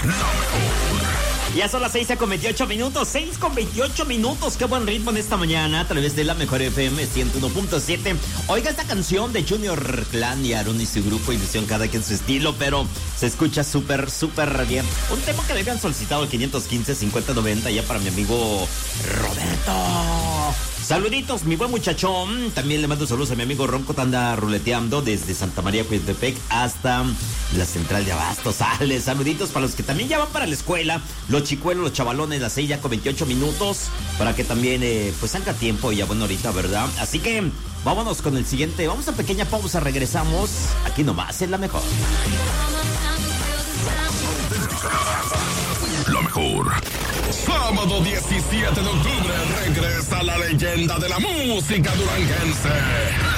Ya son las 6:28. 6:28. Qué buen ritmo en esta mañana a través de la Mejor FM 101.7. Oiga esta canción de Junior Clan y Aaron y su grupo Ilusión, cada quien su estilo, pero se escucha súper bien. Un tema que le habían solicitado al 515-5090 ya para mi amigo Roberto. Saluditos, mi buen muchachón. También le mando saludos a mi amigo Ronco, que anda ruleteando desde Santa María, Coyotepec, hasta la central de Abasto. Sale, saluditos para los que también ya van para la escuela, los chicuelos, los chavalones, las 6:28, para que también pues salga tiempo ya, bueno, ahorita, ¿verdad? Así que vámonos con el siguiente. Vamos a pequeña pausa, regresamos aquí nomás en La Mejor. La Mejor. Sábado 17 de octubre regresa la leyenda de la música duranguense,